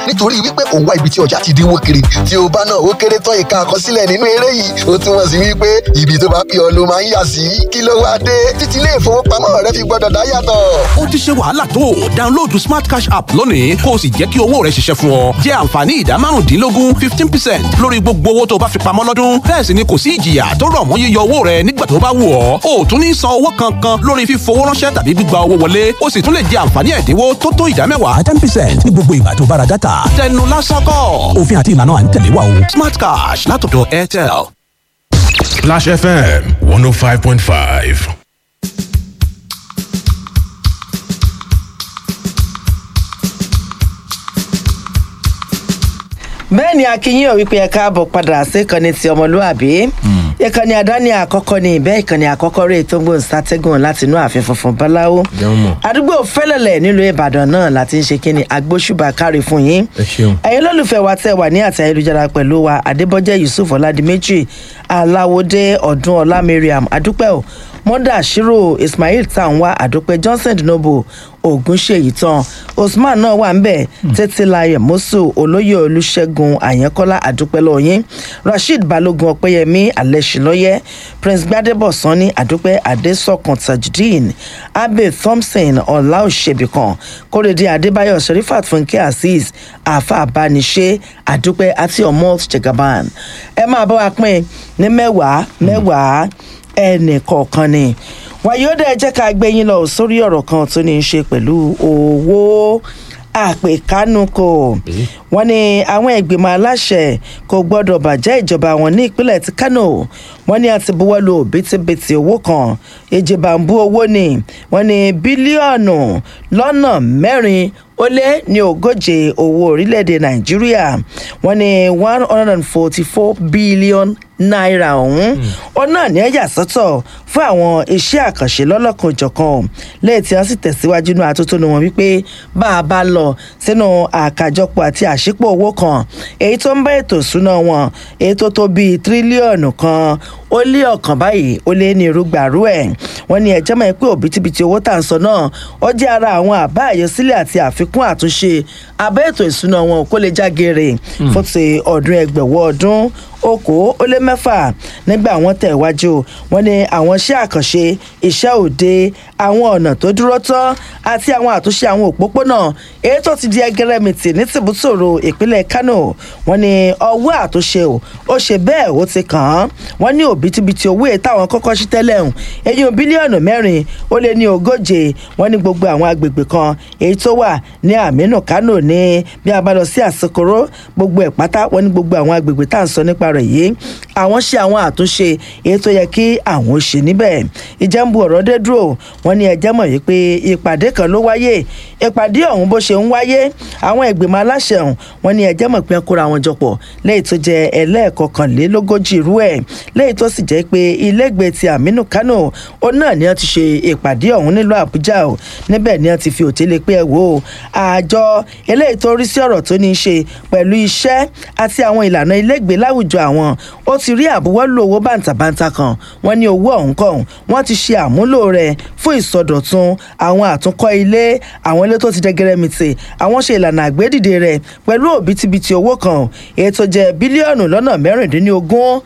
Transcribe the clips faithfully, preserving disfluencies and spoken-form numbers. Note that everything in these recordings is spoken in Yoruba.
nítorí wípé òun wá ibi tí ọjà ti dínwó kiri tí o bá náà ó kéré tán ìka àkọsílẹ̀ nínú eré yìí ó túmọ̀ sí wípé ibi tó bá pè ọ́ ló máa ń yà sí kí ló wá dé títí ilé ìfowópamọ́ rẹ fi gbọ́dọ̀ dá yàtọ̀. ó ti ṣe wàhálà tó download smart cash app lónìí kó o sì jẹ́ kí owó rẹ ṣiṣẹ́ fún ọ jẹ́ àǹfààní ìdá márùndínlógún fifteen percent lórí gbogbo owó tó bá fi pamọ́ lọ́dún bẹ́ẹ̀ sì ni kò sí ìjìyà tó rọ̀ mọ́ yíyọ owó rẹ nígbà tó bá wù ọ́ o tún ní san owó kankan lórí fífowó ránṣẹ́ tàbí gbígba owó wọlé o sì tún lè jẹ àǹfààní ẹ̀dínwó tó tó ìdá mẹ́wàá ten percent ní gbogbo ìgbà tó bá ra dátà tẹnu lásán kọ́ òfin àti ìlànà à ń tẹ̀lé wa o smart cash látọ̀dọ̀ Airtel. Splash F M one oh five point five. bẹ́ẹ̀ ni akínyìn ò wípé ẹ káàbọ̀ padà sí ìkànnì ti ọmọlúàbí ìkànnì àdáni àkọ́kọ́ ni ìbẹ́ ìkànnì àkọ́kọ́ rẹ̀ tó ń gbóhùn sátẹ́gùn láti inú ààfin funfun báláwo àdúgbò fẹ́lẹ̀lẹ̀ nílùú ìbàdàn náà láti ń ṣe kíni agbóṣùbà kárí fún yín ẹ̀yin lólùfẹ́ wa tẹ́ wà ní àti ayélujára pẹ̀lú wa adébọ́jẹ́ yusuf ọládìméjì aláwọdé ọdún ọlá mariam adúpẹ́ ò mọ́dà ṣírò ismail tanwa àdúpẹ́ johnson dinobo ògúnṣèyí tán usman náà wà ń bẹ̀ tẹ́tílayọ̀ mọ́sù olóyè olùṣègùn àyẹ́kọ́lá àdúpẹ́ lọ́yìn rasheed balógun ọ̀pẹ́yẹmí alẹ́ṣinlọ́yẹ́ prince gbadebo sanni àdúpẹ́ adésọ̀kan tajudeen abe thompson ọ̀làòṣèbìkan kórèdé adébáyọ̀ sherifat fúnkẹ́ azeez àfa àbániṣe àdúpẹ́ àti ọmọọt jagaban ẹ máa bá wa pín ní mẹ́wàá mẹ́wàá ẹnì kọ̀ọ̀kan ni wàyódà ẹ jẹ́ ká gbé yín lọ sórí ọ̀rọ̀ kan tó ní í ṣe pẹ̀lú owó àpèkánukò wọ́n ní àwọn ìgbìmọ̀ aláṣẹ kò gbọ́dọ̀ bàjẹ́ ìjọba wọn ní ìpínlẹ̀ ti Kánò wọ́n ní àti buwọ́lù bìtìbìtì owó kan ìjìbàǹbù owó ni wọ́n ní bílíọ̀nù lọ́nà mẹ́rin ó lé ní ogóje owó orílẹ̀-èdè Nàìjíríà wọ́n ní one hundred and forty four billion náírà ọ̀hún ọ̀nà ní ẹ̀yà sọ́tọ̀ fún àwọn iṣẹ́ àkànṣe lọ́lọ́kan-ò-jọ̀kan lẹ́yìn tí wọ́n sì tẹ̀síwájú nínú atótónu wọn wípé bá a bá lọ sínú àkájọpọ̀ àti àṣípò owó kan èyí tó ń bá ètò ìṣúná wọn èyí tó tó bíi tírílíọ̀nù kan ó lé ọ̀kan báyìí ó lé ní irúgbàrú ẹ̀ wọ́n ní ẹ̀jẹ̀ mọ̀ pé òbítíbitì owó tà ń sọ náà ó jẹ́ ara àwọn àbá àyọsílẹ̀ àti àfikún àtúnṣe abẹ́ ètò ìṣúná wọn kó lè jágere fún ti ọdún ẹgbẹ̀wọ̀ ọdún okòó ó lé mẹ́fà nígbà wọ́n tẹ̀ wájú wọ́n ní àwọn iṣẹ́ àkànṣe iṣẹ́ òde àwọn ọ̀nà tó dúró tán àti àwọn àtúnṣe àwọn òpópónà èyí tó ti di ẹgẹrẹmìtì ní tìbútòrò ìpínlẹ̀ Kánò wọ́n ní ọwọ́ àtúnṣe ò ó ṣe bẹ́ẹ̀ ó ti kàn án wọ́n ní òbítíbitì owó èyí táwọn kọ́kọ́ sí tẹ́lẹ̀ hùn èyí bílíọ̀nù mẹ́rin ó lé ní ogóje wọ́n ní gbogbo àwọn agbègbè kan èyí tó wà ní Àmínú Kánò ní bí a bá lọ sí Àsìkòrò gbogbo ẹ̀ pátá wọ́n ní gbogbo àwọn agbègbè tá à ń sọ nípa rẹ̀ yìí àwọn ṣe àwọn àtúnṣe èyí tó yẹ kí àwọn ó ṣe níbẹ̀ ìjẹ́nbu ọ̀rọ̀ dé dúró wọ́n ní ẹjẹ́ mọ̀ yìí pé ìpàdé kan ló wáyé ìpàdé ọ̀hún bó ṣe ń wáyé àwọn ìgbìmọ̀ aláṣẹ ọ̀hún wọ́n ní ẹjẹ́ mọ̀ pé ń kóra wọn jọpọ̀ lẹ́yìn tó jẹ́ ẹlẹ́ẹ̀kọkànlélógójì irú ẹ̀ lẹ́yìn tó sì jẹ́ pé ilégbèé ti Àmínú Kánò ó náà ni wọ́n ti ṣe ìpàdé ọ̀hún nílùú Àbújá o níbẹ̀ ni wọ́n ti fi òtélé pé ẹ wò ó àjọ eléyìí tó rí sí ọ̀rọ̀ tó ní í ṣe pẹ̀lú iṣẹ́ àti àwọn ìlànà ilégbèé láwùjọ àwọn ó ti rí àbúwọ́lò owó bàǹtàbàǹtà kan wọ́n ní owó ọ̀hún kọ̀ọ̀hún wọ́n ti ṣe àmúlò rẹ̀ fún ìsọdọ̀tun àwọn àtúnkọ́ ilé àwọn ilé tó ti dẹ́gẹ́rẹ́mìtì àwọn ṣe ìlànà àgbédìde rẹ̀ pẹ̀lú òbítíbitì owó kan èyí tó jẹ́ bílíọ̀nù lọ́nà mẹ́rìndínlógún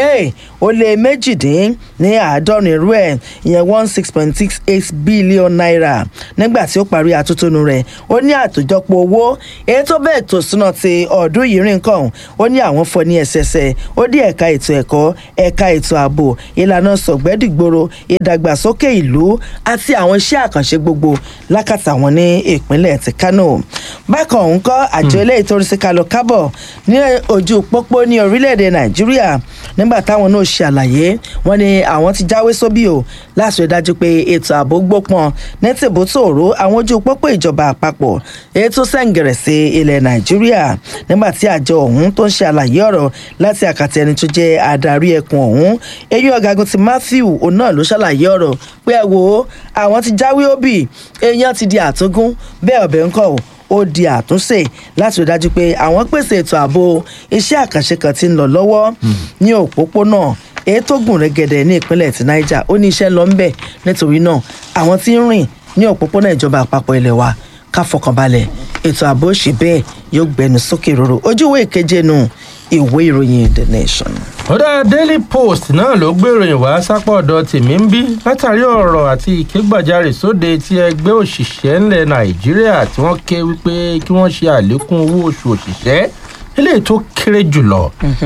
ó lé méjìdín ní àádọ́rin irú ẹ̀ ìyẹn one six point six eight billion naira nígbà tí ó parí àtúntúnú rẹ̀ ó ní àtòjọpọ̀ owó èyí tó bẹ́ẹ̀ tó súná ti ọdún yìí rìn kàn ó ní àwọn fọ ní ẹsẹsẹ ó dé ẹ̀ka ètò ẹ̀kọ́ ẹ̀ka ètò ààbò ìlànà sọ̀gbẹ́dìgbòrò ìdàgbàsókè ìlú àti àwọn iṣẹ́ àkànṣe gbogbo lákàtà wọn ní ìpínlẹ̀ ti Kánò bákan òun kọ́ àjọ eléyìí tó rí sí kálọ kábọ̀ ní ojú pópó ní orílẹ̀-èdè Nàìjíríà nígbà táwọn náà ṣe àlàyé wọn ni àwọn ti jáwé sóbì o láti rí dájú pé ètò ààbò gbópọn ní tìbútòrò àwọn ojú pópó ìjọba àpapọ̀ èyí tó sẹ́ǹgẹ̀rẹ̀ sí ilẹ̀ Nàìjíríà nígbà tí àjọ ọ̀hún tó ń ṣe àlàyé ọ̀rọ̀ láti àkàtà ẹni tó jẹ́ adarí ẹkùn ọ̀hún eyín ọ̀gágun ti Matthew òun náà ló ṣàlàyé ọ̀rọ̀ pé ẹ wò ó àwọn ti jáwé òbí èèyàn ti di àtúngún bẹ́ẹ̀ ọ̀bẹ ńkọ́ ò ó di àtúnṣe láti rí dájú pé àwọn pèsè ètò ààbò iṣẹ́ àkànṣe kan ti ń lọ lọ́wọ́ ní òpópónà èyí tó gùn rẹ́gẹ̀dẹ̀ ní ìpínlẹ̀ ti Niger ó ní iṣẹ́ lọ ń bẹ̀ nítorí náà àwọn tí ń rìn ní òpópónà ìjọba àpapọ̀ ilẹ̀ wa ká fọkànbalẹ̀ ètò ààbò ṣe bẹ́ẹ̀ yóò gbẹnu sókè roro ojúwé ìkeje nù ìwé ìròyìn the nation. ọ̀dà daily post náà ló gbé ìròyìn wá sápá ọ̀dọ̀ tèmi ń bí látàrí ọ̀rọ̀ àti ìkégbàjarè sóde tí ẹgbẹ́ òṣìṣẹ́ ńlẹ̀ nàìjíríà tí wọ́n ké wípé kí wọ́n ṣe àlékún owó oṣù òṣìṣẹ́ eléyìí tó kéré jùlọ.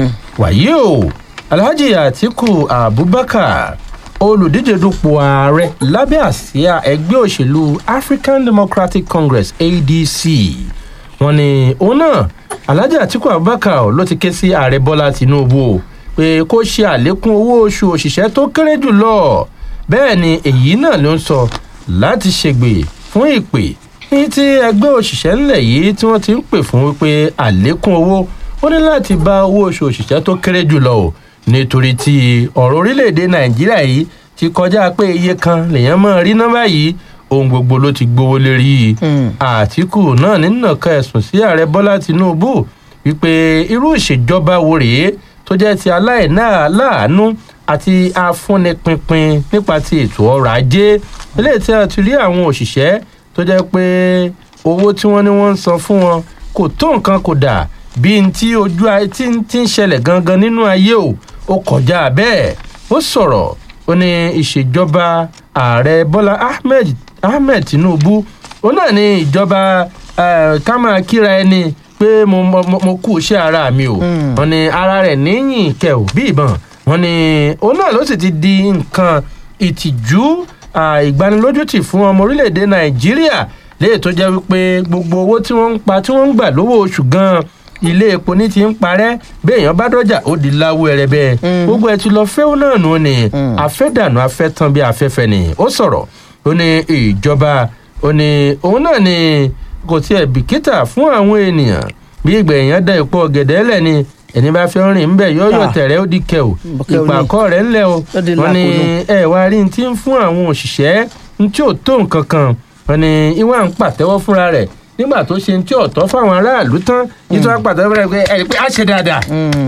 wàyí o alhaji atiku abubakar olùdíje dupò ààrẹ lábẹ́ àsíá ẹgbẹ́ òṣèlú african democratic congress A D C wọ́n ní òun náà alhaji atiku abubakar ló ti ké sí ààrẹ bọ́lá tinubu pé kó ṣe àlékún owó oṣù òṣìṣẹ́ tó kéré jùlọ bẹ́ẹ̀ ni èyí náà ló ń sọ láti ṣègbè fún ìpè ní tí ẹgbẹ́ òṣìṣẹ́ ńlẹ̀ yìí tí wọ́n ti ń pè fún wípé àlékún owó ó ní láti bá owó oṣù òṣìṣẹ́ tó kéré jùlọ o nítorí tí ọ̀rọ̀ orílẹ̀-èdè nàìjíríà yìí ti kọjá pé iye kan lèèyàn máa rí nọ́mbà yìí ohun gbogbo ló ti gbowó lérí àtìkù náà nínú kan ẹ̀sùn sí ààrẹ bọ́lá tinubu wípé irú ìṣèjọba wo rèé tó jẹ́ ti aláìláàánú àti afúnipinpin nípa ti ètò ọrọ̀ ajé eléyìí tí a ti rí àwọn òṣìṣẹ́ tó jẹ́ pé owó tí wọ́n ní wọ́n ń san fún wọn kò tó nǹkan kò dà bí n tí ojú tí ń ṣẹlẹ̀ gangan nínú ayé o ó kọjá bẹ́ẹ̀ ó sọ̀rọ̀ ó ní ìṣèjọba ààrẹ bọ́lá ahmed ahmed tinubu ó náà ní ìjọba ká máa kíra ẹni pé mo mo kú iṣẹ́ ara mi o wọn ní ara rẹ̀ níyìn kẹ ò bí ìbọn wọn ní ó náà ló sì ti di nǹkan ìtìjú ìgbanilójútì fún ọmọ orílẹ̀-èdè nàìjíríà léè tó jẹ́ wípé gbogbo owó tí wọ́n ń pa tí wọ́n ń gbà lówó oṣù gan-an ilé epo ní ti ń parẹ́ béèyàn bá dọ́jà ó di láwó ẹrẹbẹ gbogbo ẹ ti lọ fẹ́ náà nù ni afẹ́dànù afẹ́tàn bí afẹ́fẹ́ ni ó sọ̀rọ̀ ó ní ìjọba ó ní òun náà ni kò tiẹ̀ bìkítà fún àwọn ènìyàn bí ìgbà èèyàn da ìpò ọ̀gẹ̀dẹ̀ lẹ̀ ni ẹni bá fẹ́ rìn ńbẹ̀ yọ́yọ̀ tẹ̀rẹ́ ó di kẹ́ o ìpàkọ́ rẹ̀ ńlẹ̀ o wọ́n ní ẹ̀ wá rí ti ń fún àwọn òṣìṣẹ́ ní tí ò tó nǹkan kan wọ́n ní ìwà ń pàtẹ́wọ́ fúnra rẹ̀ nígbà tó ṣe tí ọ̀tọ̀ fáwọn aráàlú tán yìí tó wá pàtàkì rẹ̀ pé ẹ̀rí pé a ṣe dáadáa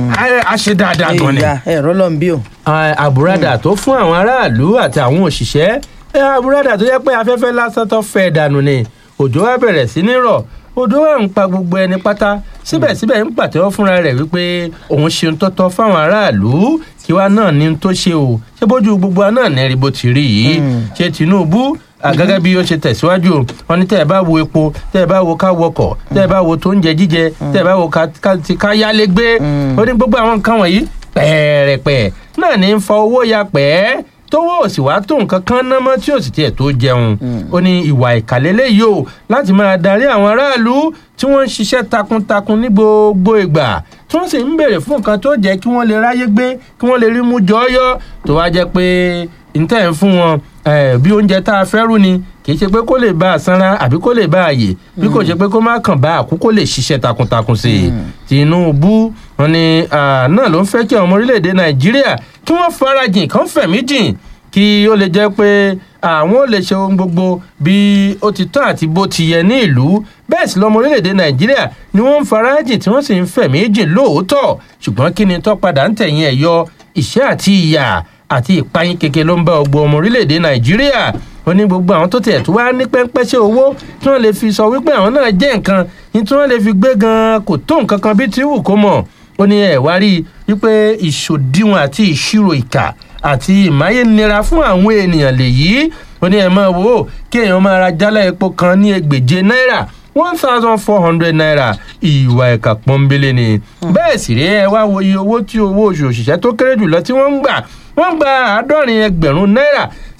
a ṣe dáadáa gan ni. ẹ̀rọ lọ́n bí o. àbúradà tó fún àwọn aráàlú àti àwọn òṣìṣẹ́ àbúradà tó yẹ pé afẹ́fẹ́ lásán tó fẹ́ dànù ni òjò wa bẹ̀rẹ̀ sí ní rọ̀ odò wa ń pa gbogbo ẹni pátá síbẹ̀síbẹ̀ ń pàtẹ́wọ́ fúnra rẹ̀ wípé òun ṣe ń tọ́tọ́ fáwọn aráàlú kí wa náà ní tó ṣe o ṣé bójú gbogbo wa náà ní rí bó ti rí yìí ṣe Tinubu gẹ́gẹ́ bí ó ṣe tẹ̀síwájú wọn ní tẹ́ ẹ bá wo epo tẹ́ ẹ bá wo ká wọkọ̀ tẹ́ ẹ bá wo tó ń jẹ jíjẹ tẹ́ ẹ bá wo ká yálé gbé ó ní gbogbo àwọn nǹkan wọ̀nyí pẹ̀ẹ̀rẹ̀pẹ̀ náà ní ń fa owó ya pẹ́ẹ́ tówó òsì wá tó nǹkan kan ná mọ́ tí òsì tiẹ̀ tó jẹun ó ní ìwà ìkàlélẹ̀ yìí o láti máa darí àwọn aráàlú tí wọ́n ń ṣiṣẹ́ takuntakun ní gbogbo ìgbà tí wọ́n sì ń béèrè fún nǹkan tó jẹ́ kí wọ́n lè ráyé gbé kí wọ́n lè rí mú jọ́ọ́yọ́ tó wá jẹ́ pé ntẹ́ ń fún wọn bí oúnjẹ tá a fẹ́ rú ni kì í ṣe pé kó lè bá a sanra àbí kó lè bá a yè bí kò ṣe pé kó má kàn bá àkú kó lè ṣiṣẹ́ takuntakun sí i Tinubu wọn ni náà ló ń fẹ́ kí ọmọ orílẹ̀-èdè Nàìjíríà kí wọ́n farajìn kàn fẹ̀mí jìn kí ó lè jẹ́ pé àwọn ò lè ṣe ohun gbogbo bí ó ti tán àti bó ti yẹ ní ìlú bẹ́ẹ̀ sì lọ́mọ orílẹ̀-èdè Nàìjíríà ni wọ́n ń farajìn tí wọ́n sì ń fẹ̀mí jìn lóòótọ́ ṣùgbọ́n kí ni tó padà ń tẹ̀yìn ẹ̀ yọ ìṣẹ́ àti ìyà àti ìpayín keke ló ń bá ọgbọ ọmọ orílẹ̀-èdè Nàìjíríà ó ní gbogbo àwọn tó tiẹ̀ tó wá ní pẹ́ńpẹ́ṣẹ́ owó tí wọ́n lè fi sọ wípé àwọn náà jẹ́ nǹkan ní tí wọ́n lè fi gbé gan-an kò tó nǹkan kan bí tí wù kó mọ̀ ó ní ẹ̀ wá rí i wípé ìṣòdiwọ̀n àti ìṣirò ìkà àti ìmáyénira fún àwọn ènìyàn lèyí ó ní ẹ̀ máa wò ó kí èèyàn máa ra jálá epo kan ní ẹgbẹ̀je náírà one thousand four hundred naira ìwà ẹ̀ka pọ́nbélé ni bẹ́ẹ̀ sì rí ẹ wá wo iye owó tí owó oṣù òṣìṣẹ́ tó kéré jùlọ tí wọ́n ń gbà wọ́n gba àádọ́rin ẹgbẹ̀rún náírà